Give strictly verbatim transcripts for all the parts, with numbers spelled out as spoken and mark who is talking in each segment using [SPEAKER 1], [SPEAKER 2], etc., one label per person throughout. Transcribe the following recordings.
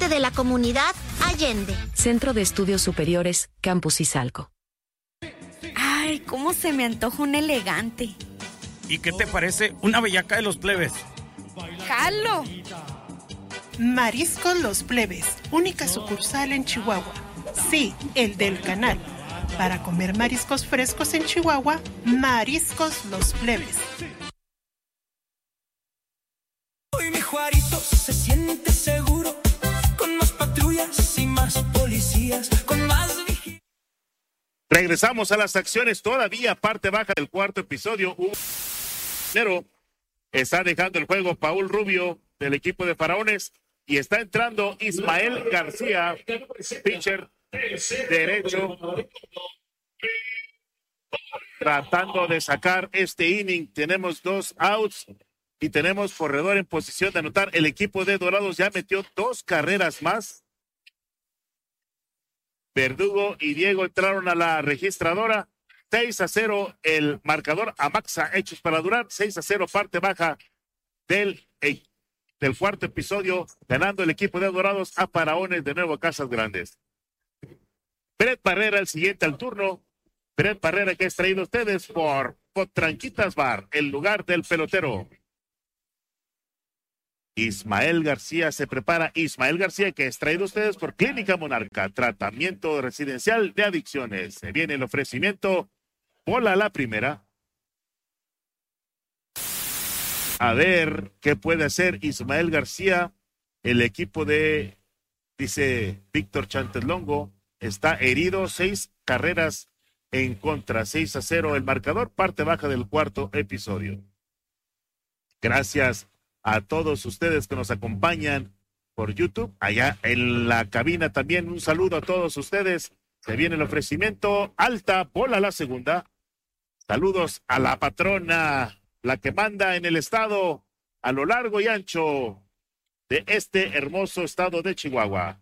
[SPEAKER 1] parte de la comunidad Allende.
[SPEAKER 2] Centro de Estudios Superiores, Campus Izalco.
[SPEAKER 3] Ay, cómo se me antoja un elegante.
[SPEAKER 4] ¿Y qué te parece una bellaca de los plebes?
[SPEAKER 3] ¡Jalo!
[SPEAKER 5] Mariscos Los Plebes, única sucursal en Chihuahua. Sí, el del canal. Para comer mariscos frescos en Chihuahua, Mariscos Los Plebes.
[SPEAKER 6] Hoy mi Juarito se siente seguro, con más patrullas y más policías, con más vigilancia.
[SPEAKER 7] Regresamos a las acciones, todavía parte baja del cuarto episodio. Pero está dejando el juego Paul Rubio del equipo de Faraones y está entrando Ismael García, pitcher derecho, tratando de sacar este inning. Tenemos dos outs y tenemos corredor en posición de anotar. El equipo de Dorados ya metió dos carreras más. Verdugo y Diego entraron a la registradora. seis a cero el marcador. Amaxa hechos para durar. seis a cero parte baja del, del cuarto episodio, ganando el equipo de Dorados a Faraones de nuevo a Casas Grandes. Brett Barrera el siguiente al turno. Brett Barrera, que es traído a ustedes por Potranquitas Bar, el lugar del pelotero. Ismael García se prepara. Ismael García, que es traído a ustedes por Clínica Monarca, tratamiento residencial de adicciones. Se viene el ofrecimiento. Bola a la primera. A ver qué puede hacer Ismael García. El equipo de, dice Víctor Chantelongo, está herido. Seis carreras en contra. seis a cero el marcador. Parte baja del cuarto episodio. Gracias a todos ustedes que nos acompañan por YouTube. Allá en la cabina también un saludo a todos ustedes. Se viene el ofrecimiento. Alta, bola a la segunda. Saludos a la patrona, la que manda en el estado a lo largo y ancho de este hermoso estado de Chihuahua.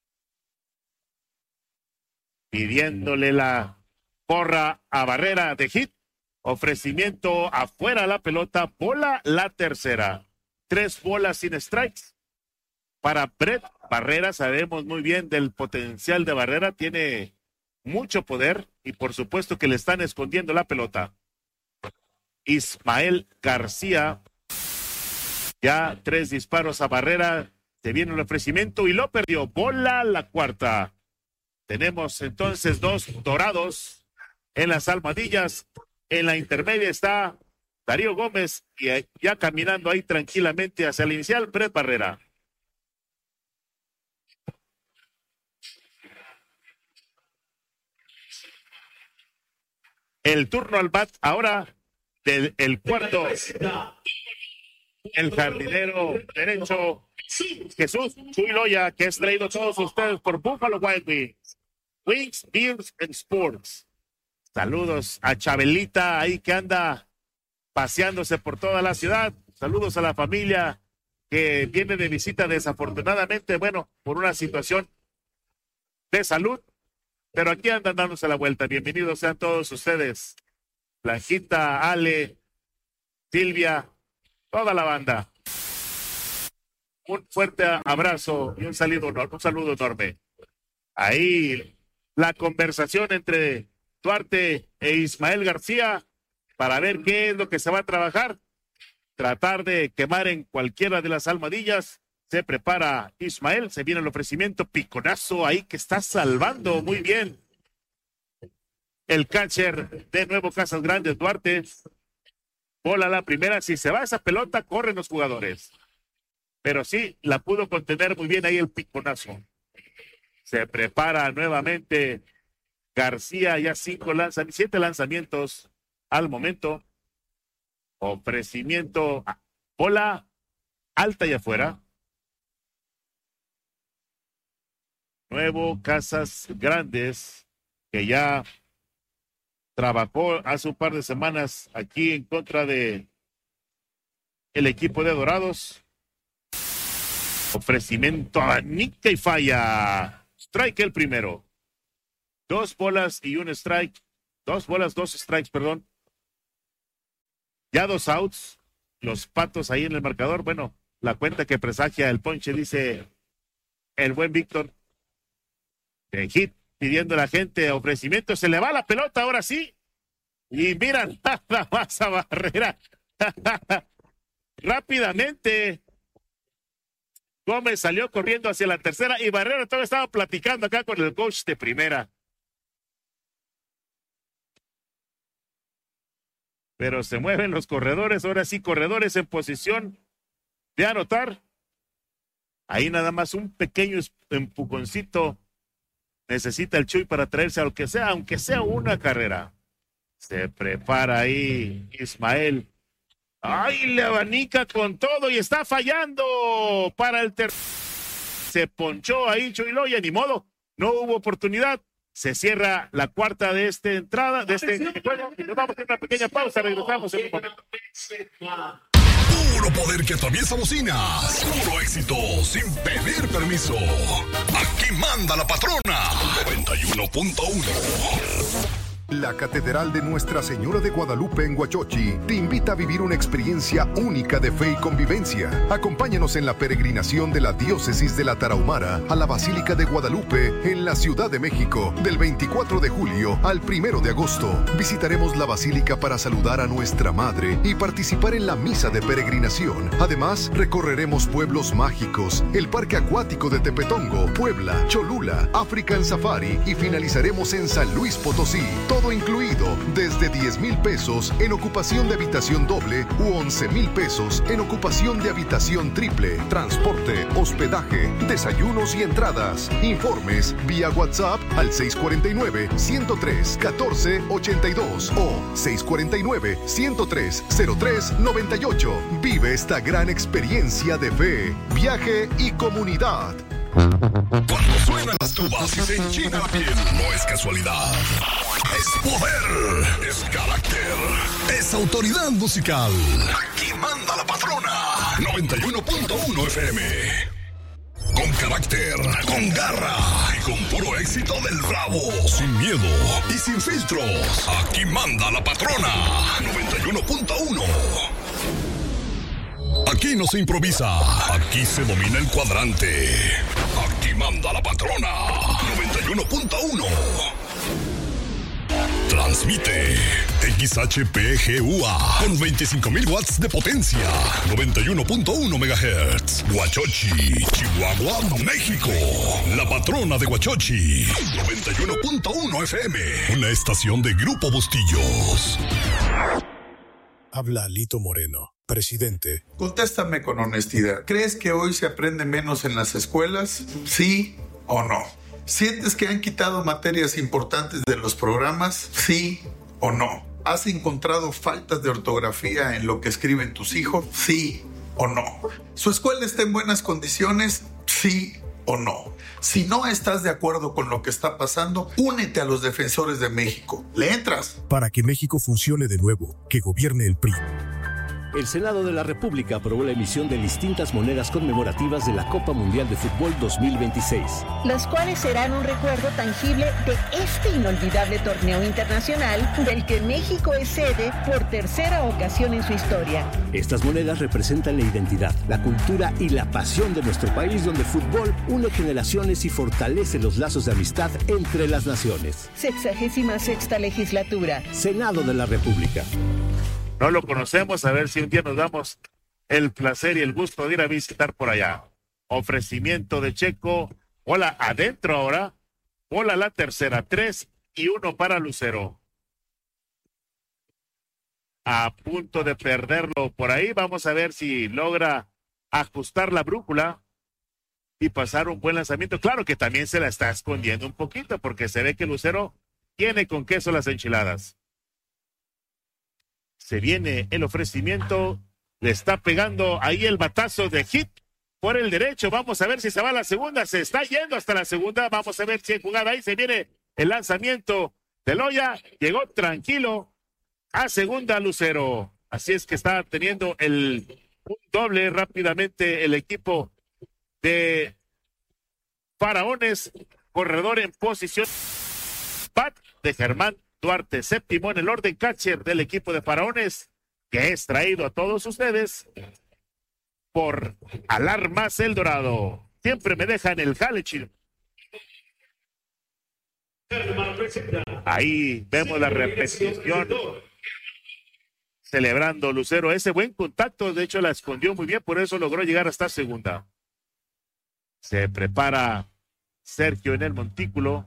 [SPEAKER 7] Pidiéndole la porra a Barrera de hit. Ofrecimiento afuera la pelota. Bola la tercera. Tres bolas sin strikes. Para Brett Barrera, sabemos muy bien del potencial de Barrera. Tiene mucho poder y por supuesto que le están escondiendo la pelota. Ismael García, ya tres disparos a Barrera, se viene el ofrecimiento y lo perdió. Bola la cuarta. Tenemos entonces dos Dorados en las almohadillas. En la intermedia está Darío Gómez y ya caminando ahí tranquilamente hacia el inicial, Brett Barrera. El turno al bat ahora del el cuarto. El jardinero derecho, Jesús Chuy Loya, que es traído a todos ustedes por Buffalo Wild Wings. Wings, Beers and Sports. Saludos a Chabelita ahí que anda paseándose por toda la ciudad. Saludos a la familia que viene de visita desafortunadamente, bueno, por una situación de salud. Pero aquí andan dándose la vuelta. Bienvenidos sean todos ustedes. Blanquita, Ale, Silvia, toda la banda. Un fuerte abrazo y un saludo, un saludo enorme. Ahí la conversación entre Duarte e Ismael García para ver qué es lo que se va a trabajar. Tratar de quemar en cualquiera de las almohadillas. Se prepara Ismael, se viene el ofrecimiento, piconazo ahí que está salvando muy bien el catcher de nuevo Casas Grandes, Duarte. Bola la primera, si se va esa pelota, corren los jugadores. Pero sí, la pudo contener muy bien ahí el piconazo. Se prepara nuevamente García, ya cinco lanzamientos, siete lanzamientos al momento. Ofrecimiento, bola alta y afuera. Nuevo Casas Grandes, que ya trabajó hace un par de semanas aquí en contra de el equipo de Dorados. Ofrecimiento a Nica y falla. Strike el primero. Dos bolas y un strike. Dos bolas, dos strikes, perdón. Ya dos outs. Los Patos ahí en el marcador. Bueno, la cuenta que presagia el ponche dice el buen Víctor. El hit pidiendo a la gente ofrecimiento. Se le va la pelota ahora sí. Y mira, nada más a Barrera. Rápidamente. Gómez salió corriendo hacia la tercera y Barrera todavía estaba platicando acá con el coach de primera. Pero se mueven los corredores, ahora sí, corredores en posición de anotar. Ahí nada más un pequeño empujoncito necesita el Chuy para traerse a lo que sea, aunque sea una carrera. Se prepara ahí Ismael. ¡Ay, le abanica con todo y está fallando para el tercer! Se ponchó ahí Chuy Loya, ni modo, no hubo oportunidad. Se cierra la cuarta de esta entrada, de este juego. Y nos vamos a hacer una pequeña pausa, regresamos en un momento.
[SPEAKER 8] Puro poder que atraviesa bocinas. Puro éxito sin pedir permiso. Aquí manda la patrona. noventa y uno punto uno.
[SPEAKER 9] La Catedral de Nuestra Señora de Guadalupe en Huachochi te invita a vivir una experiencia única de fe y convivencia. Acompáñanos en la peregrinación de la Diócesis de la Tarahumara a la Basílica de Guadalupe en la Ciudad de México del veinticuatro de julio al primero de agosto. Visitaremos la Basílica para saludar a Nuestra Madre y participar en la misa de peregrinación. Además, recorreremos pueblos mágicos, el Parque Acuático de Tepetongo, Puebla, Cholula, African Safari y finalizaremos en San Luis Potosí. Todo incluido desde diez mil pesos en ocupación de habitación doble u once mil pesos en ocupación de habitación triple, transporte, hospedaje, desayunos y entradas. Informes vía WhatsApp al seis cuatro nueve, uno cero tres, uno cuatro ocho dos o seis cuatro nueve, uno cero tres, cero tres nueve ocho. Vive esta gran experiencia de fe, viaje y comunidad.
[SPEAKER 8] Cuando suenan las tubas y se enchina la piel, no es casualidad. Es poder, es carácter, es autoridad musical. Aquí manda la patrona. noventa y uno punto uno F M. Con carácter, con garra y con puro éxito del bravo. Sin miedo y sin filtros. Aquí manda la patrona. noventa y uno punto uno. Aquí no se improvisa, aquí se domina el cuadrante. Aquí manda la patrona. noventa y uno punto uno. Transmite X H P G U A con veinticinco mil watts de potencia. noventa y uno punto uno megahertz. Huachochi, Chihuahua, México. La patrona de Huachochi. noventa y uno punto uno F M. Una estación de Grupo Bustillos.
[SPEAKER 10] Habla Lito Moreno, presidente.
[SPEAKER 11] Contéstame con honestidad. ¿Crees que hoy se aprende menos en las escuelas? ¿Sí o no? ¿Sientes que han quitado materias importantes de los programas? ¿Sí o no? ¿Has encontrado faltas de ortografía en lo que escriben tus hijos? ¿Sí o no? ¿Su escuela está en buenas condiciones? ¿Sí o no? Si no estás de acuerdo con lo que está pasando, únete a los defensores de México. ¿Le entras?
[SPEAKER 10] Para que México funcione de nuevo, que gobierne el P R I.
[SPEAKER 12] El Senado de la República aprobó la emisión de distintas monedas conmemorativas de la Copa Mundial de Fútbol dos mil veintiséis.
[SPEAKER 13] Las cuales serán un recuerdo tangible de este inolvidable torneo internacional del que México es sede por tercera ocasión en su historia.
[SPEAKER 12] Estas monedas representan la identidad, la cultura y la pasión de nuestro país, donde el fútbol une generaciones y fortalece los lazos de amistad entre las naciones.
[SPEAKER 13] Sexagésima sexta legislatura.
[SPEAKER 12] Senado de la República.
[SPEAKER 7] No lo conocemos, a ver si un día nos damos el placer y el gusto de ir a visitar por allá. Ofrecimiento de Checo, bola adentro ahora, bola la tercera, tres y uno para Lucero. A punto de perderlo por ahí, vamos a ver si logra ajustar la brújula y pasar un buen lanzamiento. Claro que también se la está escondiendo un poquito porque se ve que Lucero tiene con queso las enchiladas. Se viene el ofrecimiento, le está pegando ahí el batazo de hit por el derecho. Vamos a ver si se va a la segunda, se está yendo hasta la segunda. Vamos a ver si hay jugada ahí, se viene el lanzamiento de Loya. Llegó tranquilo a segunda Lucero. Así es que está teniendo el un doble rápidamente el equipo de Faraones. Corredor en posición. Pat de Germán Duarte, séptimo en el orden, catcher del equipo de Faraones, que es traído a todos ustedes por Alarmas El Dorado. siempre me dejan el jale, chino. Ahí vemos la repetición. Celebrando Lucero ese buen contacto, de hecho la escondió muy bien, por eso logró llegar hasta segunda. Se prepara Sergio en el montículo.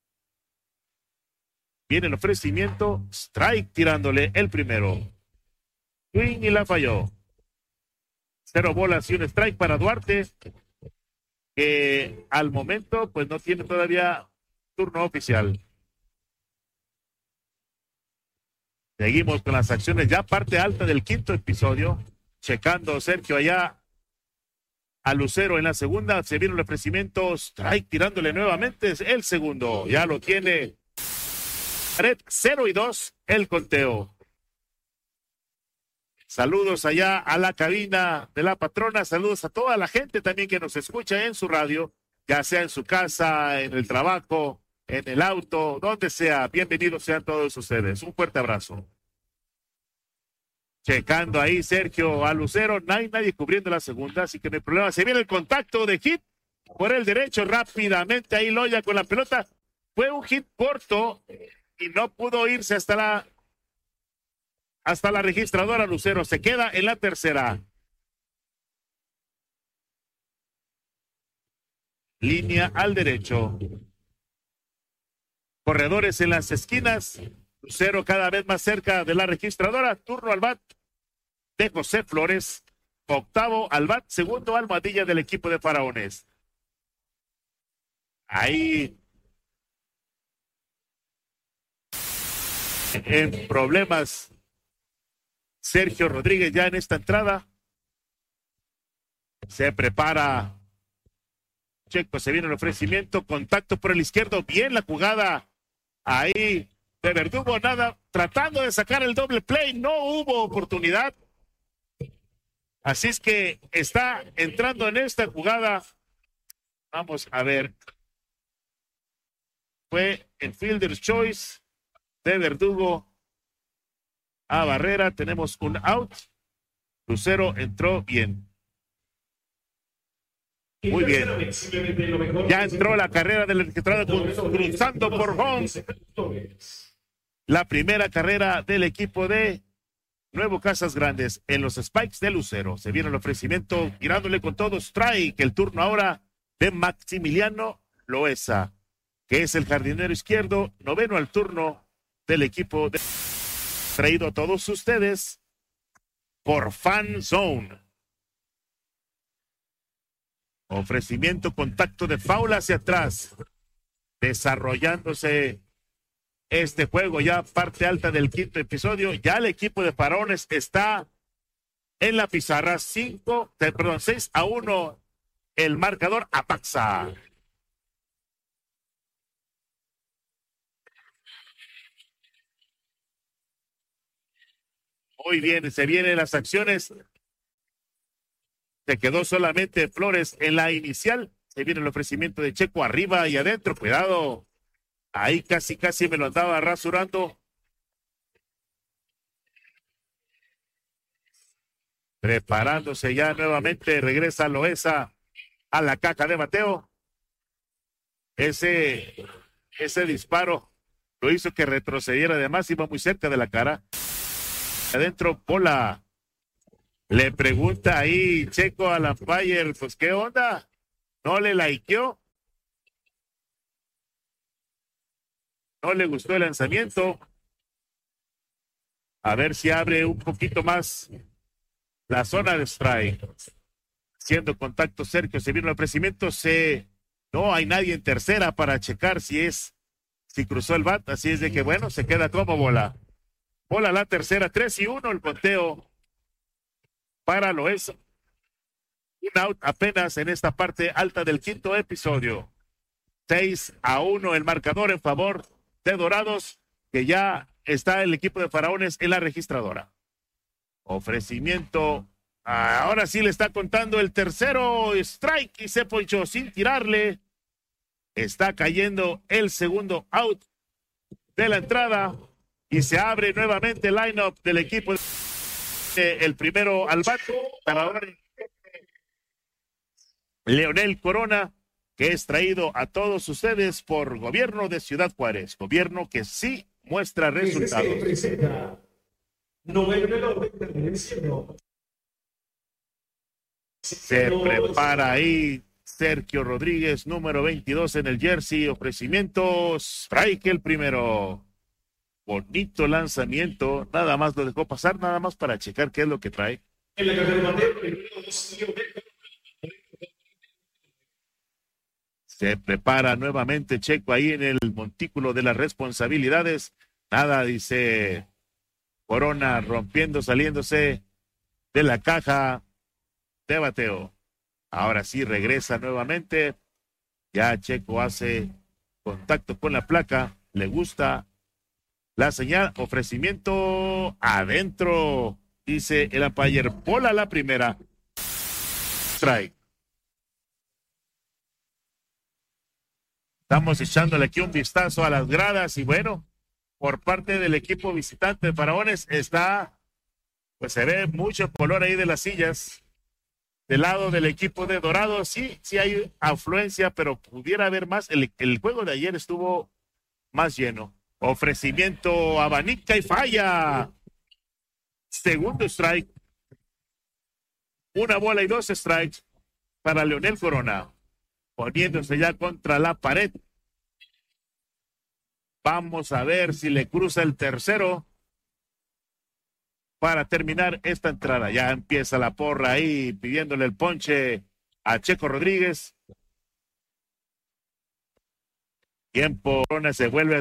[SPEAKER 7] Viene el ofrecimiento, strike tirándole el primero. Swing y la falló. Cero bolas y un strike para Duarte, que al momento pues no tiene todavía turno oficial. Seguimos con las acciones ya parte alta del quinto episodio. Checando Sergio allá a Lucero en la segunda. Se viene el ofrecimiento, strike tirándole nuevamente el segundo. Ya lo tiene cero y dos el conteo. Saludos allá a la cabina de la patrona. Saludos a toda la gente también que nos escucha en su radio, ya sea en su casa, en el trabajo, en el auto, donde sea. Bienvenidos sean todos ustedes. Un fuerte abrazo. Checando ahí Sergio a Lucero. No hay nadie cubriendo la segunda, así que no hay problema. Se viene el contacto de hit por el derecho rápidamente. Ahí Loya con la pelota. Fue un hit corto y no pudo irse hasta la hasta la registradora. Lucero se queda en la tercera. Línea al derecho. Corredores en las esquinas. Lucero cada vez más cerca de la registradora. Turno al bat de José Flores. Octavo al bat, segundo almohadilla del equipo de Faraones. Ahí en problemas Sergio Rodríguez ya en esta entrada. Se prepara Checo, se viene el ofrecimiento, contacto por el izquierdo, bien la jugada ahí de Verdugo, nada, tratando de sacar el doble play, no hubo oportunidad. Así es que está entrando en esta jugada. Vamos a ver. Fue el fielder's choice de Verdugo a Barrera. Tenemos un out. Lucero entró bien. Muy bien. Ya entró la carrera del registrado cruzando por home. La primera carrera del equipo de Nuevo Casas Grandes en los Spikes de Lucero. Se viene el ofrecimiento tirándole con todo strike. El turno ahora de Maximiliano Loesa, que es el jardinero izquierdo, noveno al turno del equipo de... traído a todos ustedes por Fan Zone. Ofrecimiento, contacto de foul hacia atrás. Desarrollándose este juego ya parte alta del quinto episodio. Ya el equipo de Faraones está en la pizarra. Cinco, perdón, seis a uno. El marcador a Paxa. Muy bien, se vienen las acciones. Se quedó solamente Flores en la inicial. Se viene el ofrecimiento de Checo arriba y adentro. Cuidado. Ahí casi, casi me lo andaba rasurando. Preparándose ya nuevamente. Regresa Loesa a la caja de bateo. Ese, ese disparo lo hizo que retrocediera. Además iba muy cerca de la cara. Adentro, bola. Le pregunta ahí Checo al umpire, pues qué onda, no le likeó, no le gustó el lanzamiento. A ver si abre un poquito más la zona de strike. Haciendo contacto Sergio, se viene el ofrecimiento, se no hay nadie en tercera para checar si es, si cruzó el bat, así es de que bueno, se queda como bola. Bola la tercera, tres y uno el conteo para Loesa. Un out apenas en esta parte alta del quinto episodio. seis a uno el marcador en favor de Dorados, que ya está el equipo de Faraones en la registradora. Ofrecimiento. Ahora sí le está contando el tercero strike y se ponchó sin tirarle. Está cayendo el segundo out de la entrada y se abre nuevamente el line-up del equipo de el primero al bate, ganador Leonel Corona, que es traído a todos ustedes por Gobierno de Ciudad Juárez. Gobierno que sí muestra resultados. Se prepara ahí Sergio Rodríguez, número veintidós en el jersey. Ofrecimiento, strike el primero. Bonito lanzamiento. Nada más lo dejó pasar, nada más para checar qué es lo que trae. En la caja de Mateo, se prepara nuevamente Checo ahí en el montículo de las responsabilidades. Nada, dice Corona, rompiendo, saliéndose de la caja de bateo. Ahora sí regresa nuevamente. Ya Checo hace contacto con la placa. Le gusta la señal. Ofrecimiento adentro. Dice el umpire, bola la primera. Strike. Estamos echándole aquí un vistazo a las gradas y bueno, por parte del equipo visitante de Faraones está, pues se ve mucho color ahí de las sillas. Del lado del equipo de Dorados, sí, sí hay afluencia, pero pudiera haber más. El, el juego de ayer estuvo más lleno. Ofrecimiento, abanica y falla. Segundo strike. Una bola y dos strikes para Leonel Corona. Poniéndose ya contra la pared. Vamos a ver si le cruza el tercero para terminar esta entrada. Ya empieza la porra ahí pidiéndole el ponche a Checo Rodríguez. Tiempo, Corona se vuelve a